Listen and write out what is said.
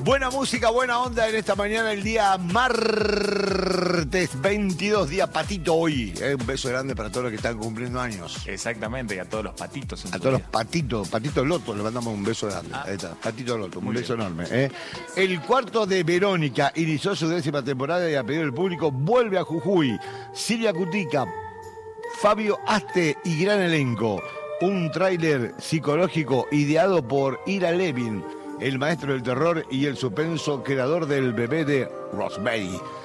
Buena música, buena onda en esta mañana, el día martes 22, día patito hoy. Un beso grande para todos los que están cumpliendo años. Exactamente, y a todos los patitos. A todos los patitos Loto, le mandamos un beso grande. Ahí está, Patito Loto, un beso enorme. El cuarto de Verónica inició su 10ª temporada y a pedido del público vuelve a Jujuy. Silvia Cutica, Fabio Aste y gran elenco. Un tráiler psicológico ideado por Ira Levin, el maestro del terror y el suspenso creador del bebé de Rosemary.